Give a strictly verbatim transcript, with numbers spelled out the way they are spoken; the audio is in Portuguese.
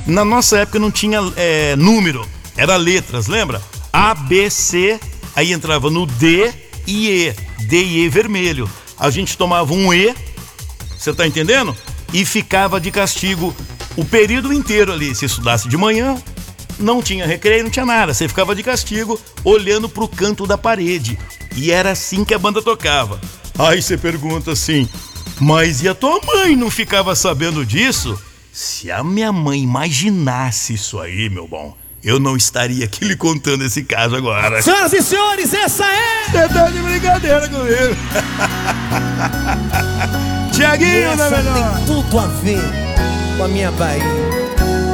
Na nossa época não tinha é, número, era letras, lembra? A, B, C, aí entrava no D e E. D e E vermelho. A gente tomava um E, você tá entendendo? E ficava de castigo o período inteiro ali. Se estudasse de manhã, não tinha recreio, não tinha nada. Você ficava de castigo olhando pro canto da parede. E era assim que a banda tocava. Aí você pergunta assim, mas e a tua mãe não ficava sabendo disso? Se a minha mãe imaginasse isso aí, meu bom, eu não estaria aqui lhe contando esse caso agora. Senhoras e senhores, essa é... Você tá de brincadeira comigo. Tiaguinho, essa né, melhor? tem tudo a ver com a minha Bahia.